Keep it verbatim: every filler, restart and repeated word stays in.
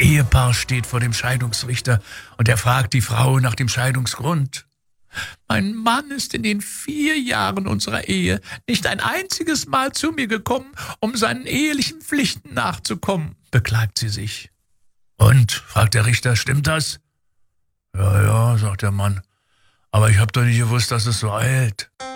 Ehepaar steht vor dem Scheidungsrichter und er fragt die Frau nach dem Scheidungsgrund. »Mein Mann ist in den vier Jahren unserer Ehe nicht ein einziges Mal zu mir gekommen, um seinen ehelichen Pflichten nachzukommen«, beklagt sie sich. »Und?«, fragt der Richter, »stimmt das?« »Ja, ja«, sagt der Mann, »aber ich habe doch nicht gewusst, dass es so eilt.«